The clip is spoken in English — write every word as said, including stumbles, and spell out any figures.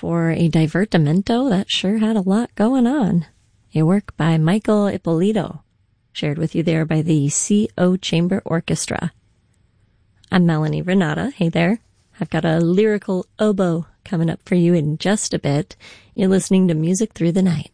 for a divertimento that sure had a lot going on. A work by Michael Ippolito, shared with you there by the C O Chamber Orchestra. I'm Melanie Renata. Hey there. I've got a lyrical oboe coming up for you in just a bit. You're listening to Music Through the Night.